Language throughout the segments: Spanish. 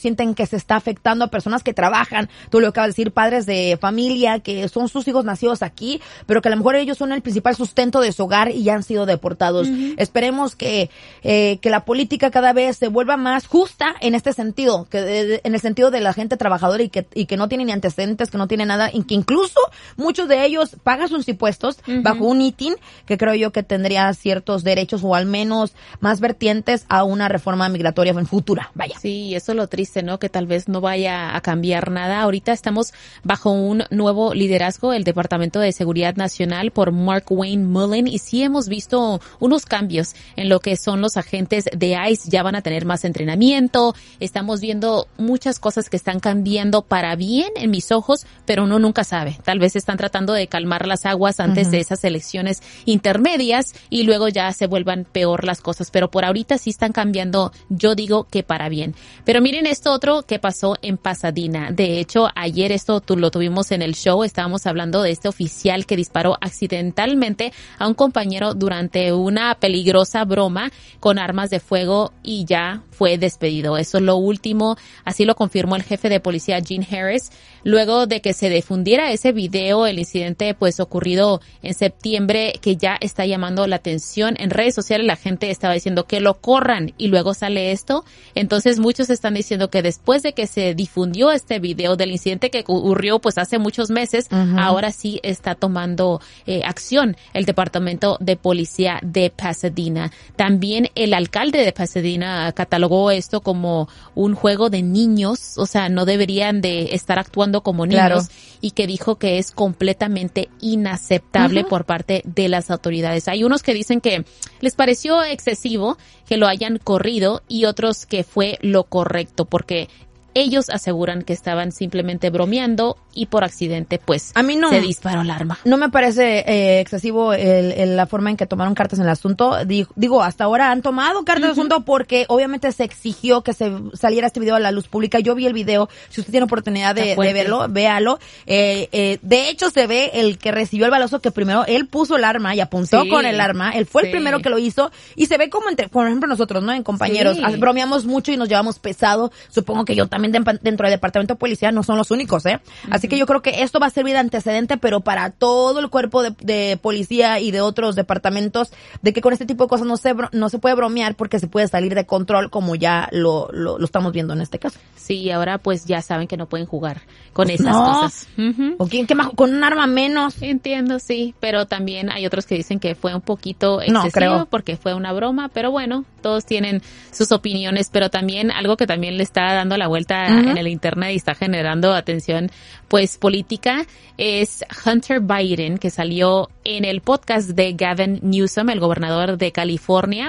sienten que se está afectando a personas que trabajan, tú lo acabas de decir, padres de familia, que son sus hijos nacidos aquí, pero que a lo mejor ellos son el principal sustento de su hogar y ya han sido deportados. Esperemos que la política cada vez se vuelva más justa en este sentido, en el sentido de la gente trabajadora y que no tiene ni antecedentes, que no tiene nada, y que incluso muchos de ellos pagan sus impuestos bajo un ITIN, que creo yo que tendría ciertos derechos o al menos más vertientes a una reforma migratoria en futura. Vaya. Sí, eso es lo triste, ¿no? Que tal vez no vaya a cambiar nada. Ahorita estamos bajo un nuevo liderazgo, el Departamento de Seguridad Nacional por Mark Wayne Mullen, y sí hemos visto unos cambios en lo que son los agentes de ICE. Ya van a tener más entrenamiento. Estamos viendo muchas cosas que están cambiando para bien en mis ojos, pero uno nunca sabe. Tal vez están tratando de calmar las aguas antes de esas elecciones intermedias y luego ya se vuelvan peor las cosas, pero por ahorita sí están cambiando, yo digo que para bien. Pero miren esto otro que pasó en Pasadena. De hecho, ayer esto lo tuvimos en el show, estábamos hablando de este oficial que disparó accidentalmente a un compañero durante una peligrosa broma con armas de fuego y ya fue despedido. Eso es lo último, así lo confirmó el jefe de policía Gene Harris, luego de que se difundiera ese video, el incidente pues ocurrido en septiembre, que ya está llamando la atención. En redes sociales la gente estaba diciendo que lo corran y luego sale esto. Entonces muchos están diciendo que después de que se difundió este video del incidente que ocurrió pues hace muchos meses, ahora sí está tomando acción el Departamento de Policía de Pasadena. También el alcalde de Pasadena catalogó esto como un juego de niños, o sea, no deberían de estar actuando como niños, y que dijo que es completamente inaceptable por parte de las autoridades. Hay unos que dicen que les pareció excesivo que lo hayan corrido y otros que fue lo correcto, porque ellos aseguran que estaban simplemente bromeando y por accidente pues a mí no, se disparó el arma. No me parece excesivo la forma en que tomaron cartas en el asunto. Digo, hasta ahora han tomado cartas en el asunto porque obviamente se exigió que se saliera este video a la luz pública. Yo vi el video, si usted tiene oportunidad de verlo, véalo. De hecho se ve el que recibió el balazo, que primero él puso el arma y apuntó con el arma. Él fue el primero que lo hizo y se ve como por ejemplo nosotros, ¿no? En compañeros, bromeamos mucho y nos llevamos pesado. Supongo que yo también dentro del departamento de policía no son los únicos, Así que yo creo que esto va a servir de antecedente, pero para todo el cuerpo de policía y de otros departamentos, de que con este tipo de cosas no se puede bromear porque se puede salir de control, como ya lo estamos viendo en este caso. Sí, ahora pues ya saben que no pueden jugar con esas cosas. ¿O quién qué más? Con un arma menos. Entiendo, sí, pero también hay otros que dicen que fue un poquito excesivo porque fue una broma, pero bueno, todos tienen sus opiniones, pero también algo que también le está dando la vuelta en el internet y está generando atención pues política es Hunter Biden, que salió en el podcast de Gavin Newsom, el gobernador de California.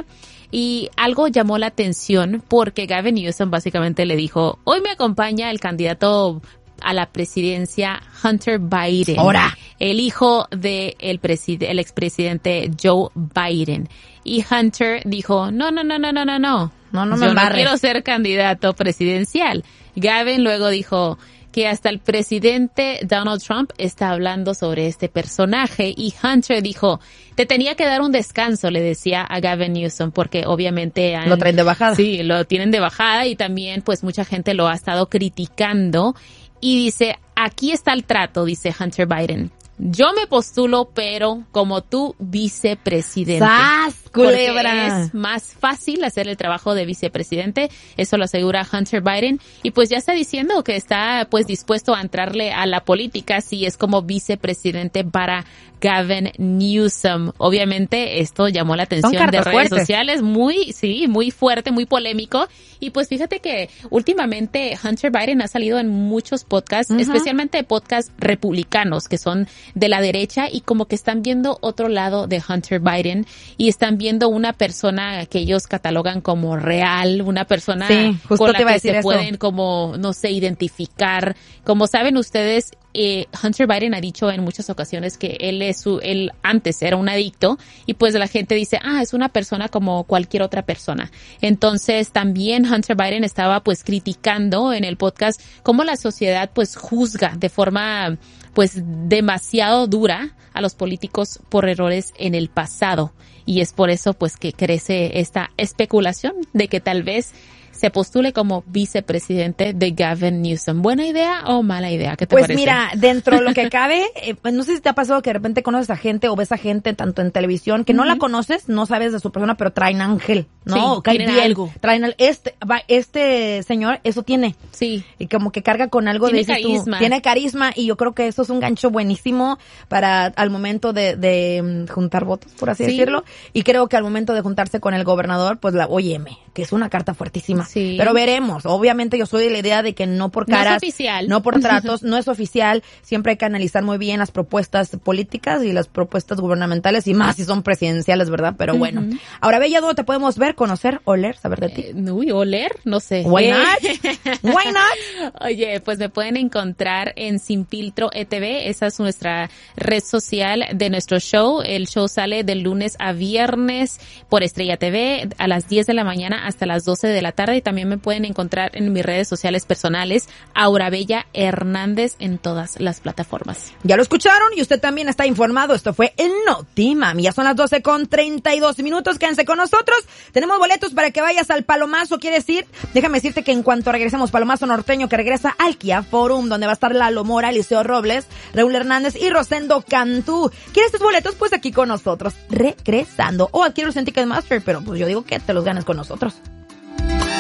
Y algo llamó la atención porque Gavin Newsom básicamente le dijo: hoy me acompaña el candidato a la presidencia Hunter Biden, el hijo de el expresidente Joe Biden. Y Hunter dijo: no me embarres. No quiero ser candidato presidencial. Gavin luego dijo que hasta el presidente Donald Trump está hablando sobre este personaje, y Hunter dijo: te tenía que dar un descanso, le decía a Gavin Newsom, porque obviamente lo traen de bajada. Sí, lo tienen de bajada, y también pues mucha gente lo ha estado criticando. Y dice: aquí está el trato, dice Hunter Biden. Yo me postulo, pero como tu vicepresidente. ¡Sas, culebra! Porque es más fácil hacer el trabajo de vicepresidente. Eso lo asegura Hunter Biden. Y pues ya está diciendo que está pues dispuesto a entrarle a la política si es como vicepresidente para Gavin Newsom. Obviamente esto llamó la atención de redes sociales. Muy fuerte, muy polémico. Y pues fíjate que últimamente Hunter Biden ha salido en muchos podcasts, especialmente podcasts republicanos que son de la derecha, y como que están viendo otro lado de Hunter Biden y están viendo una persona que ellos catalogan como real, una persona con la que se pueden como, no sé, identificar. Como saben ustedes, Hunter Biden ha dicho en muchas ocasiones que él antes era un adicto, y pues la gente dice: es una persona como cualquier otra persona. Entonces también Hunter Biden estaba pues criticando en el podcast cómo la sociedad pues juzga de forma pues demasiado dura a los políticos por errores en el pasado, y es por eso pues que crece esta especulación de que tal vez se postule como vicepresidente de Gavin Newsom. ¿Buena idea o mala idea? ¿Qué te pues parece? Mira, dentro de lo que cabe, no sé si te ha pasado que de repente conoces a gente o ves a gente tanto en televisión que no la conoces, no sabes de su persona, pero traen ángel, ¿no? Sí, Cae tienen bien, algo. Traen este señor, eso tiene. Sí. Y como que carga con algo Tiene de carisma. tiene carisma, y yo creo que eso es un gancho buenísimo para al momento de juntar votos, por así decirlo. Y creo que al momento de juntarse con el gobernador, pues óyeme, que es una carta fuertísima. Sí. Pero veremos. Obviamente yo soy de la idea de que no por caras, no es oficial, no por tratos, no es oficial. Siempre hay que analizar muy bien las propuestas políticas y las propuestas gubernamentales, y más si son presidenciales, ¿verdad? Pero bueno. Ahora, Bella, ¿dónde te podemos ver, conocer, oler, saber de ti? Uy, oler, no sé. Why not? Why not? Oye, pues me pueden encontrar en Sin Filtro ETV. Esa es nuestra red social de nuestro show. El show sale de lunes a viernes por Estrella TV a las 10 de la mañana hasta las 12 de la tarde. Y también me pueden encontrar en mis redes sociales personales, Aura Bella Hernández, en todas las plataformas. Ya lo escucharon y usted también está informado. Esto fue el Notimami. Ya son las 12:32. Quédense con nosotros. Tenemos boletos para que vayas al Palomazo. ¿Quiere decir? Déjame decirte que en cuanto regresemos, Palomazo Norteño, que regresa al Kia Forum, donde va a estar Lalo Mora, Eliseo Robles, Raúl Hernández y Rosendo Cantú. ¿Quieres tus boletos? Pues aquí con nosotros, regresando. O adquiere los en Ticketmaster, pero pues yo digo que te los ganes con nosotros.